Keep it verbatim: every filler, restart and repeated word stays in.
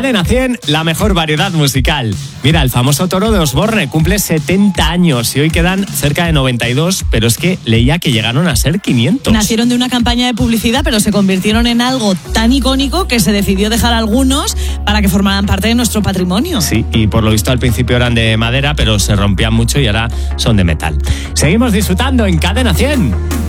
Cadena cien, la mejor variedad musical. Mira, el famoso toro de Osborne cumple setenta años y hoy quedan cerca de noventa y dos, pero es que leía que llegaron a ser quinientos. Nacieron de una campaña de publicidad, pero se convirtieron en algo tan icónico que se decidió dejar a algunos para que formaran parte de nuestro patrimonio. Sí, y por lo visto al principio eran de madera, pero se rompían mucho y ahora son de metal. Seguimos disfrutando en Cadena cien.